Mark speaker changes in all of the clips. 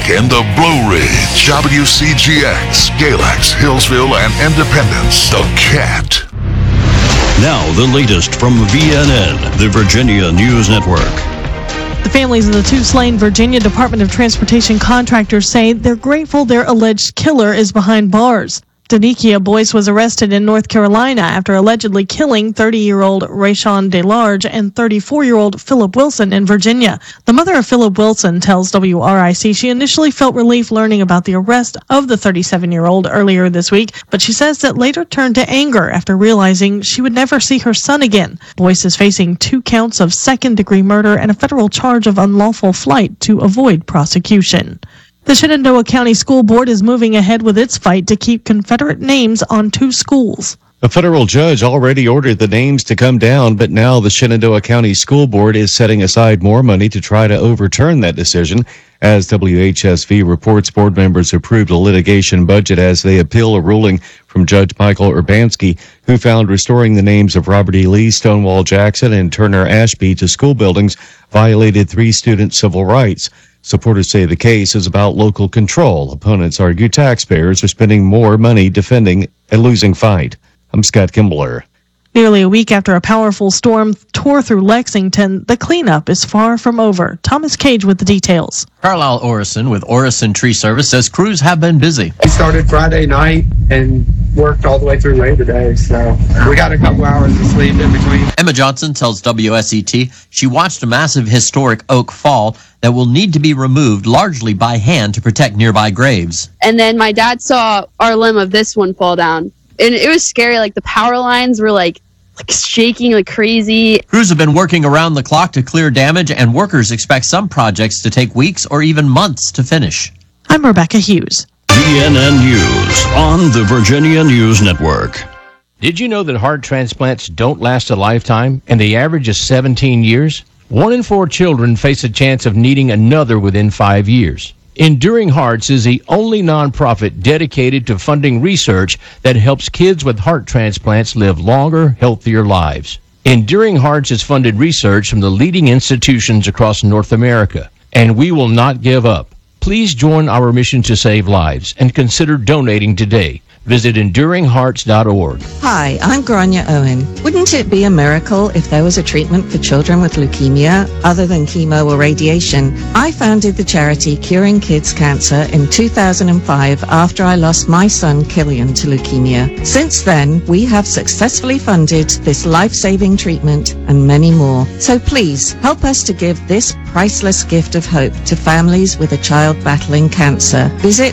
Speaker 1: in the Blue Ridge, WCGX, Galax, Hillsville, and Independence. The Cat.
Speaker 2: Now, the latest from VNN, the Virginia News Network.
Speaker 3: The families of the two slain Virginia Department of Transportation contractors say they're grateful their alleged killer is behind bars. Danikia Boyce was arrested in North Carolina after allegedly killing 30-year-old Rayshawn DeLarge and 34-year-old Philip Wilson in Virginia. The mother of Philip Wilson tells WRIC she initially felt relief learning about the arrest of the 37-year-old earlier this week, but she says that later turned to anger after realizing she would never see her son again. Boyce is facing 2 counts of second-degree murder and a federal charge of unlawful flight to avoid prosecution. The Shenandoah County School Board is moving ahead with its fight to keep Confederate names on 2 schools.
Speaker 4: A federal judge already ordered the names to come down, but now the Shenandoah County School Board is setting aside more money to try to overturn that decision. As WHSV reports, board members approved a litigation budget as they appeal a ruling from Judge Michael Urbanski, who found restoring the names of Robert E. Lee, Stonewall Jackson, and Turner Ashby to school buildings violated 3 student civil rights. Supporters say the case is about local control. Opponents argue taxpayers are spending more money defending a losing fight. I'm Scott Kimbler.
Speaker 3: Nearly a week after a powerful storm tore through Lexington, the cleanup is far from over. Thomas Cage with the details.
Speaker 5: Carlisle Orison with Orison Tree Service says crews have been busy.
Speaker 6: We started Friday night and worked all the way through Labor Day, so we got a couple hours of sleep in between.
Speaker 5: Emma Johnson tells WSET she watched a massive historic oak fall that will need to be removed largely by hand to protect nearby graves.
Speaker 7: And then my dad saw our limb of this one fall down. And it was scary. Like the power lines were like shaking like crazy.
Speaker 5: Crews have been working around the clock to clear damage, and workers expect some projects to take weeks or even months to finish.
Speaker 3: I'm Rebecca Hughes.
Speaker 2: VNN News on the Virginia News Network.
Speaker 8: Did you know that heart transplants don't last a lifetime and the average is 17 years? 1 in 4 children face a chance of needing another within 5 years. Enduring Hearts is the only nonprofit dedicated to funding research that helps kids with heart transplants live longer, healthier lives. Enduring Hearts has funded research from the leading institutions across North America, and we will not give up. Please join our mission to save lives and consider donating today. Visit EnduringHearts.org.
Speaker 9: Hi, I'm Grania Owen. Wouldn't it be a miracle if there was a treatment for children with leukemia other than chemo or radiation? I founded the charity Curing Kids Cancer in 2005 after I lost my son Killian to leukemia. Since then, we have successfully funded this life-saving treatment and many more. So please, help us to give this priceless gift of hope to families with a child battling cancer. Visit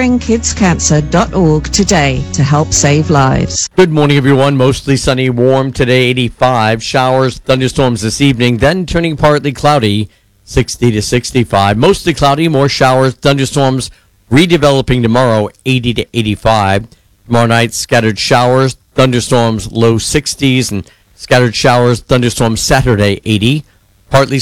Speaker 9: CuringKidsCancer.org today to help save lives.
Speaker 10: Good morning, everyone. Mostly sunny, warm today, 85. Showers, thunderstorms this evening, then turning partly cloudy, 60 to 65. Mostly cloudy, more showers, thunderstorms, redeveloping tomorrow, 80 to 85. Tomorrow night, scattered showers, thunderstorms, low 60s, and scattered showers, thunderstorms Saturday, 80. Partly